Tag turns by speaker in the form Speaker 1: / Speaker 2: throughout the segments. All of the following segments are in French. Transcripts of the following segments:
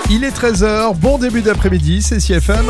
Speaker 1: Il est 13h, bon début d'après-midi, c'est CFM.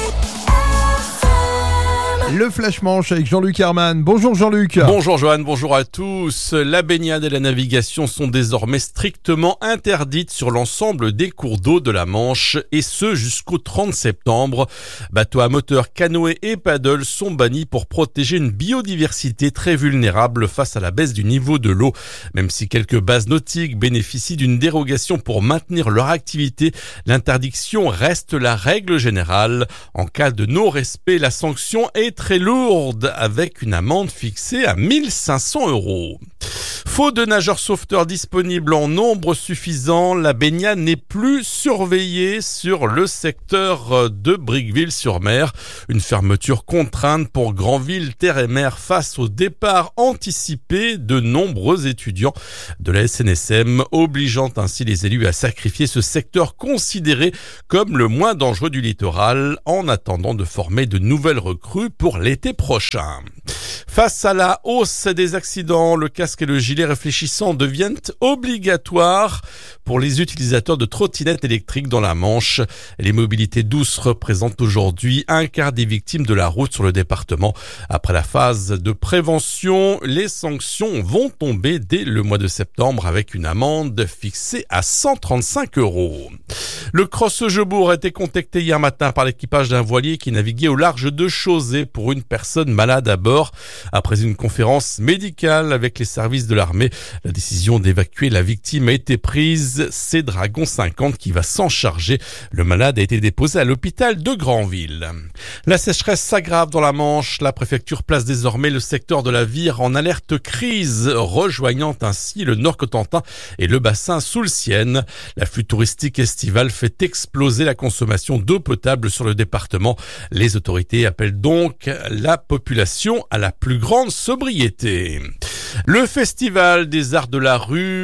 Speaker 1: Le Flash Manche avec Jean-Luc Herman. Bonjour Jean-Luc.
Speaker 2: Bonjour Johan, bonjour à tous. La baignade et la navigation sont désormais strictement interdites sur l'ensemble des cours d'eau de la Manche et ce jusqu'au 30 septembre. Bateaux à moteur, canoës et paddles sont bannis pour protéger une biodiversité très vulnérable face à la baisse du niveau de l'eau. Même si quelques bases nautiques bénéficient d'une dérogation pour maintenir leur activité, l'interdiction reste la règle générale. En cas de non-respect, la sanction est très lourde avec une amende fixée à 1 500 €. Faute de nageurs sauveteurs disponibles en nombre suffisant, la baignade n'est plus surveillée sur le secteur de Briqueville-sur-Mer. Une fermeture contrainte pour Granville, Terre et Mer face au départ anticipé de nombreux étudiants de la SNSM, obligeant ainsi les élus à sacrifier ce secteur considéré comme le moins dangereux du littoral en attendant de former de nouvelles recrues pour l'été prochain. Face à la hausse des accidents, le casque et le gilet réfléchissant deviennent obligatoires pour les utilisateurs de trottinettes électriques dans la Manche. Les mobilités douces représentent aujourd'hui un quart des victimes de la route sur le département. Après la phase de prévention, les sanctions vont tomber dès le mois de septembre avec une amende fixée à 135 €. Le Cross-Jebourg a été contacté hier matin par l'équipage d'un voilier qui naviguait au large de Chausey pour une personne malade à bord. Après une conférence médicale avec les services de l'armée, la décision d'évacuer la victime a été prise. C'est Dragon 50 qui va s'en charger. Le malade a été déposé à l'hôpital de Granville. La sécheresse s'aggrave dans la Manche. La préfecture place désormais le secteur de la Vire en alerte crise, rejoignant ainsi le Nord-Cotentin et le bassin Soulcienne. L'afflux touristique estival fait exploser la consommation d'eau potable sur le département. Les autorités appellent donc la population à la plus grande sobriété. Le festival des arts de la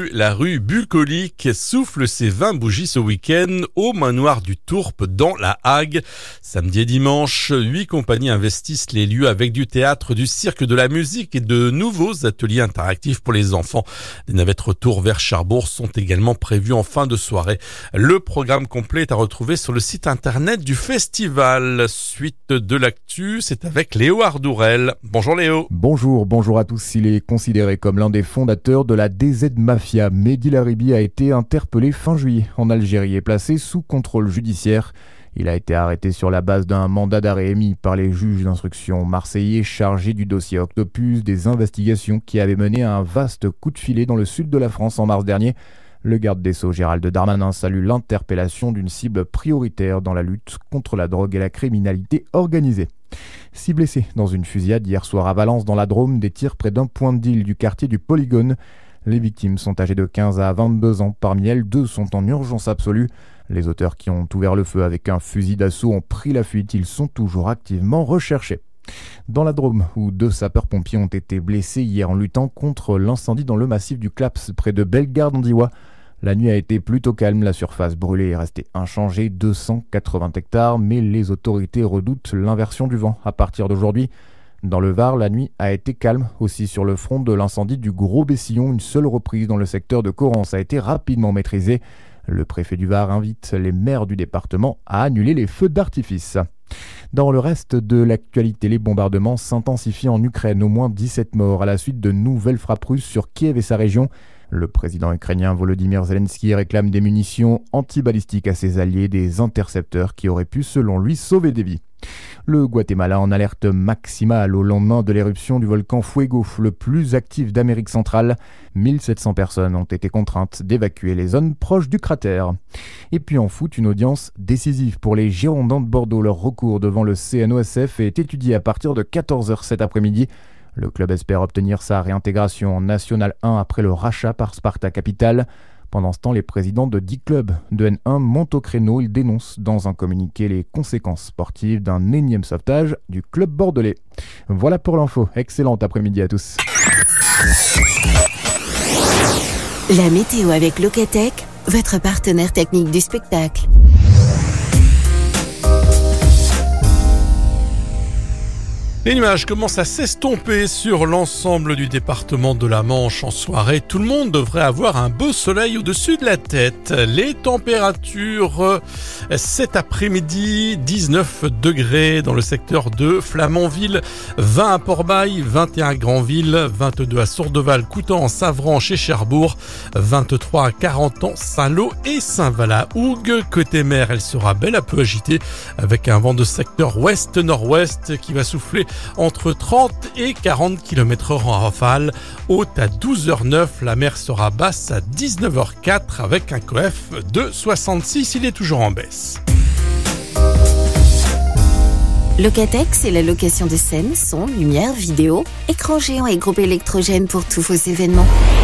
Speaker 2: rue bucolique, souffle ses 20 bougies ce week-end au manoir du Tourpe dans la Hague. Samedi et dimanche, 8 compagnies investissent les lieux avec du théâtre, du cirque, de la musique et de nouveaux ateliers interactifs pour les enfants. Des navettes retour vers Cherbourg sont également prévues en fin de soirée. Le programme complet est à retrouver sur le site internet du festival. Suite de l'actu, c'est avec Léo Ardourel. Bonjour Léo.
Speaker 3: Bonjour à tous. Il est considéré comme l'un des fondateurs de la DZ Mafia. Mehdi Laribi a été interpellé fin juillet en Algérie et placé sous contrôle judiciaire. Il a été arrêté sur la base d'un mandat d'arrêt émis par les juges d'instruction marseillais chargés du dossier Octopus, des investigations qui avaient mené à un vaste coup de filet dans le sud de la France en mars dernier. Le garde des Sceaux Gérald Darmanin salue l'interpellation d'une cible prioritaire dans la lutte contre la drogue et la criminalité organisée. 6 blessés dans une fusillade hier soir à Valence dans la Drôme, des tirs près d'un point de deal du quartier du Polygone. Les victimes sont âgées de 15 à 22 ans. Parmi elles, 2 sont en urgence absolue. Les auteurs qui ont ouvert le feu avec un fusil d'assaut ont pris la fuite. Ils sont toujours activement recherchés. Dans la Drôme, où 2 sapeurs-pompiers ont été blessés hier en luttant contre l'incendie dans le massif du Claps, près de Bellegarde-en-Diois. La nuit a été plutôt calme, la surface brûlée est restée inchangée, 280 hectares, mais les autorités redoutent l'inversion du vent à partir d'aujourd'hui. Dans le Var, la nuit a été calme, aussi sur le front de l'incendie du Gros Bessillon. Une seule reprise dans le secteur de Corrence a été rapidement maîtrisée. Le préfet du Var invite les maires du département à annuler les feux d'artifice. Dans le reste de l'actualité, les bombardements s'intensifient en Ukraine. Au moins 17 morts à la suite de nouvelles frappes russes sur Kiev et sa région. Le président ukrainien Volodymyr Zelensky réclame des munitions antibalistiques à ses alliés, des intercepteurs qui auraient pu, selon lui, sauver des vies. Le Guatemala en alerte maximale au lendemain de l'éruption du volcan Fuego, le plus actif d'Amérique centrale. 1700 personnes ont été contraintes d'évacuer les zones proches du cratère. Et puis en foot, une audience décisive pour les Girondins de Bordeaux. Leur recours devant le CNOSF est étudié à partir de 14h cet après-midi. Le club espère obtenir sa réintégration en National 1 après le rachat par Sparta Capital. Pendant ce temps, les présidents de 10 clubs de N1 montent au créneau. Ils dénoncent dans un communiqué les conséquences sportives d'un énième sauvetage du club bordelais. Voilà pour l'info. Excellent après-midi à tous.
Speaker 4: La météo avec Locatec, votre partenaire technique du spectacle.
Speaker 2: Les nuages commencent à s'estomper sur l'ensemble du département de la Manche en soirée. Tout le monde devrait avoir un beau soleil au-dessus de la tête. Les températures cet après-midi, 19 degrés dans le secteur de Flamanville, 20 à Port-Bail, 21 à Granville, 22 à Sourdeval, Coutances, Savranches et Cherbourg, 23 à Carentan, Saint-Lô et Saint-Val-à-Hougue. Côté mer, elle sera belle à peu agitée avec un vent de secteur ouest-nord-ouest qui va souffler entre 30 et 40 km/h en rafale. Haute à 12h09, la mer sera basse à 19h04 avec un coef de 66. Il est toujours en baisse.
Speaker 4: Locatech, c'est la location de scène, son, lumière, vidéo, écran géant et groupe électrogène pour tous vos événements.